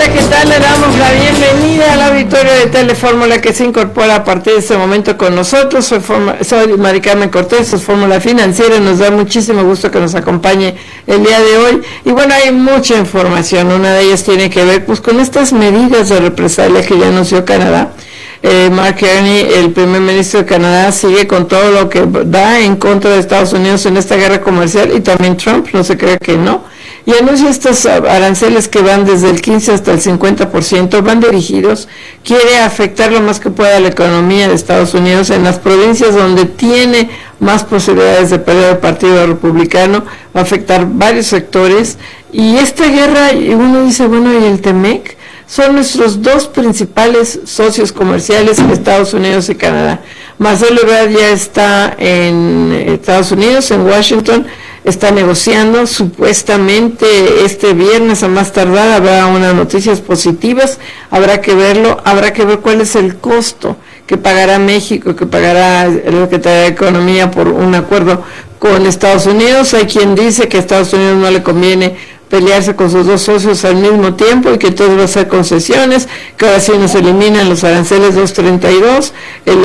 Hola, ¿qué tal? Le damos la bienvenida al auditorio de Telefórmula que se incorpora a partir de este momento con nosotros. Soy Mari Carmen Cortés, es Fórmula Financiera, nos da muchísimo gusto que nos acompañe el día de hoy. Y bueno, hay mucha información, una de ellas tiene que ver pues con estas medidas de represalia que ya anunció Canadá. Mark Carney, el primer ministro de Canadá, sigue con todo lo que da en contra de Estados Unidos en esta guerra comercial, y también Trump, no se crea que no, y anuncia estos aranceles que van desde el 15 hasta el 50%, van dirigidos, quiere afectar lo más que pueda la economía de Estados Unidos en las provincias donde tiene más posibilidades de perder el Partido Republicano, va a afectar varios sectores, y esta guerra, uno dice, bueno, ¿y el TEMEC? Son nuestros dos principales socios comerciales, Estados Unidos y Canadá. Marcelo Ebrard ya está en Estados Unidos, en Washington, está negociando, supuestamente este viernes a más tardar habrá unas noticias positivas, habrá que verlo, habrá que ver cuál es el costo que pagará México, que pagará la Secretaría de Economía por un acuerdo con Estados Unidos. Hay quien dice que a Estados Unidos no le conviene pelearse con sus dos socios al mismo tiempo y que todo va a ser concesiones, que ahora sí nos eliminan los aranceles 232,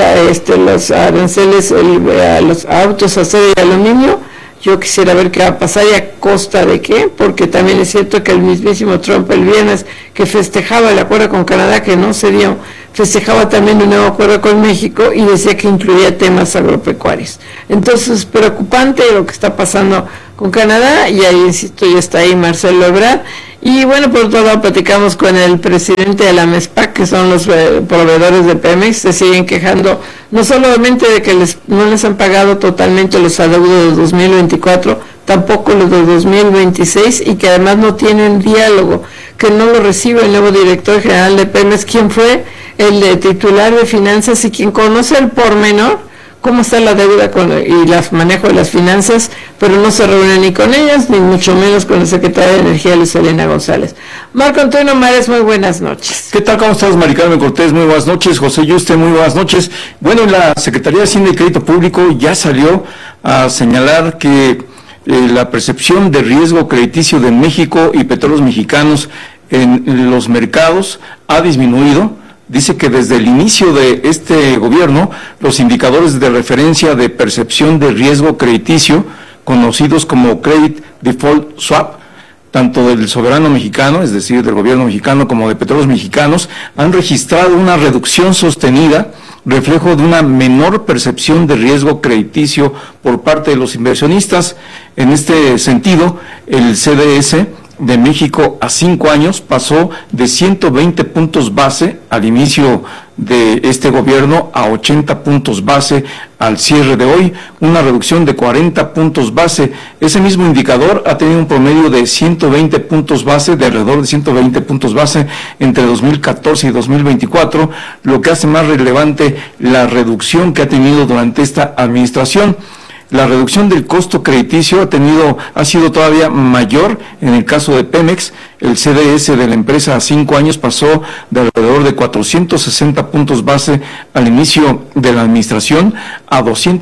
los aranceles a los autos, acero y aluminio. Yo quisiera ver qué va a pasar y a costa de qué, porque también es cierto que el mismísimo Trump el viernes que festejaba el acuerdo con Canadá, que no se dio, festejaba también un nuevo acuerdo con México y decía que incluía temas agropecuarios. Entonces, preocupante lo que está pasando con Canadá, y ahí, insisto, ya está ahí Marcelo Ebrard. Y bueno, por otro lado, platicamos con el presidente de la MESPAC, que son los proveedores de Pemex, se siguen quejando no solamente de que no les han pagado totalmente los adeudos de 2024, tampoco los de 2026, y que además no tienen diálogo, que no lo recibe el nuevo director general de Pemex, quien fue el titular de finanzas y quien conoce el pormenor, cómo está la deuda y el manejo de las finanzas, pero no se reúne ni con ellas, ni mucho menos con la secretaria de Energía, Luz Helena González. Marco Antonio Mares, muy buenas noches. ¿Qué tal? ¿Cómo estás, Mari Carmen Cortés? Muy buenas noches. José Yuste, muy buenas noches. Bueno, la Secretaría de Hacienda y Crédito Público ya salió a señalar que la percepción de riesgo crediticio de México y Petróleos Mexicanos en los mercados ha disminuido. Dice que desde el inicio de este gobierno, los indicadores de referencia de percepción de riesgo crediticio, conocidos como Credit Default Swap, tanto del soberano mexicano, es decir, del gobierno mexicano, como de Petróleos Mexicanos, han registrado una reducción sostenida, reflejo de una menor percepción de riesgo crediticio por parte de los inversionistas. En este sentido, el CDS de México a 5 años pasó de 120 puntos base al inicio de este gobierno a 80 puntos base al cierre de hoy, una reducción de 40 puntos base. Ese mismo indicador ha tenido un promedio de 120 puntos base, de alrededor de 120 puntos base entre 2014 y 2024, lo que hace más relevante la reducción que ha tenido durante esta administración. La reducción del costo crediticio ha sido todavía mayor en el caso de Pemex. El CDS de la empresa a 5 años pasó de alrededor de 460 puntos base al inicio de la administración a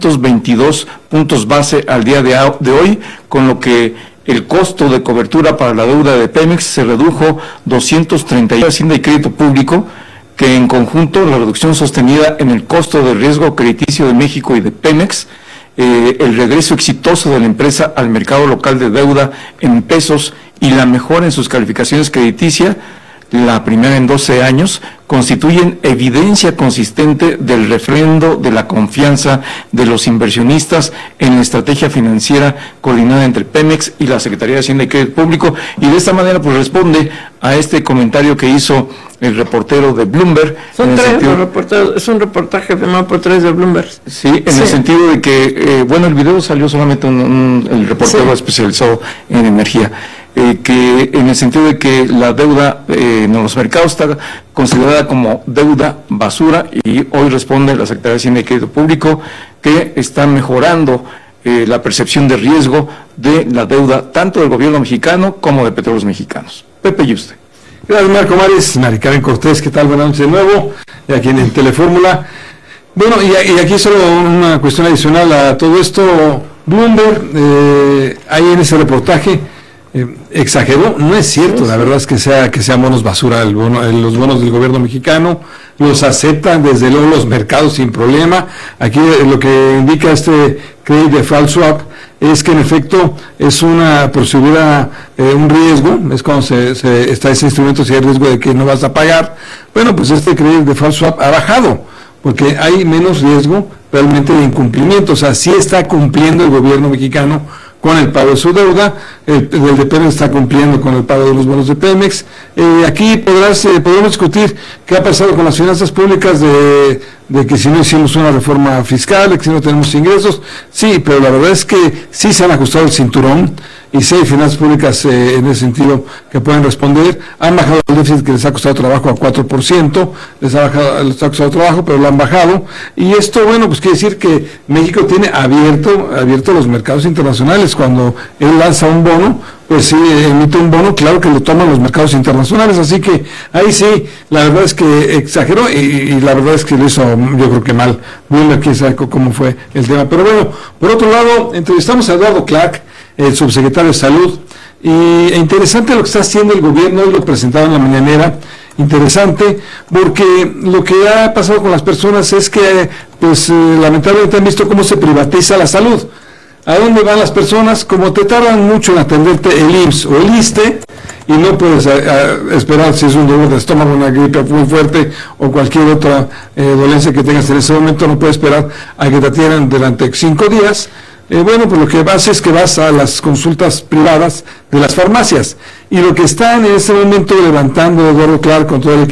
222 puntos base al día de hoy, con lo que el costo de cobertura para la deuda de Pemex se redujo 230. Hacienda y Crédito Público, que en conjunto la reducción sostenida en el costo de riesgo crediticio de México y de Pemex, el regreso exitoso de la empresa al mercado local de deuda en pesos y la mejora en sus calificaciones crediticias, la primera en 12 años, constituyen evidencia consistente del refrendo de la confianza de los inversionistas en la estrategia financiera coordinada entre Pemex y la Secretaría de Hacienda y Crédito Público, y de esta manera pues responde a este comentario que hizo el reportero de Bloomberg. Es un reportaje firmado por 3 de Bloomberg. Sí, en el sentido de que, el video salió solamente el reportero especializado en energía. Que en el sentido de que la deuda en los mercados está considerada como deuda basura, y hoy responde la Secretaría de Hacienda y Crédito Público que está mejorando la percepción de riesgo de la deuda tanto del gobierno mexicano como de Petróleos Mexicanos. Pepe Yuste. Gracias, Marco Mares. Mari Carmen Cortés, ¿qué tal? Buenas noches de nuevo, aquí en Telefórmula. Bueno, y aquí solo una cuestión adicional a todo esto. Bloomberg, ahí en ese reportaje, exageró. No es cierto, la verdad es que sean bonos basura los bonos del gobierno mexicano. Los aceptan desde luego los mercados sin problema. Aquí lo que indica este Credit Default Swap es que en efecto es por si hubiera un riesgo, es cuando está ese instrumento, si hay riesgo de que no vas a pagar. Bueno, pues este Credit Default Swap ha bajado, porque hay menos riesgo realmente de incumplimiento. O sea, sí está cumpliendo el gobierno mexicano con el pago de su deuda. El de Pemex está cumpliendo con el pago de los bonos de Pemex. Aquí podemos discutir qué ha pasado con las finanzas públicas de que si no hicimos una reforma fiscal, de que si no tenemos ingresos. Sí, pero la verdad es que sí se han ajustado el cinturón y sí hay finanzas públicas en ese sentido que pueden responder. Han bajado el déficit que les ha costado trabajo a 4%, les ha costado trabajo, pero lo han bajado. Y esto, bueno, pues quiere decir que México tiene abierto los mercados internacionales. Cuando él lanza un bono, pues sí, emite un bono, claro que lo toman los mercados internacionales, así que ahí sí, la verdad es que exageró y la verdad es que lo hizo, yo creo que mal. Bueno, aquí saco cómo fue el tema. Pero bueno, por otro lado, entrevistamos a Eduardo Clark, el subsecretario de Salud, e interesante lo que está haciendo el gobierno, hoy lo presentaron en la mañanera. Interesante, porque lo que ha pasado con las personas es que, pues, lamentablemente han visto cómo se privatiza la salud. ¿A dónde van las personas? Como te tardan mucho en atenderte el IMSS o el ISSSTE, y no puedes esperar si es un dolor de estómago, una gripe muy fuerte o cualquier otra dolencia que tengas en ese momento, no puedes esperar a que te atiendan durante 5 días. Bueno, pues lo que vas es que vas a las consultas privadas de las farmacias, y lo que están en este momento levantando Eduardo Clark con todo el equipo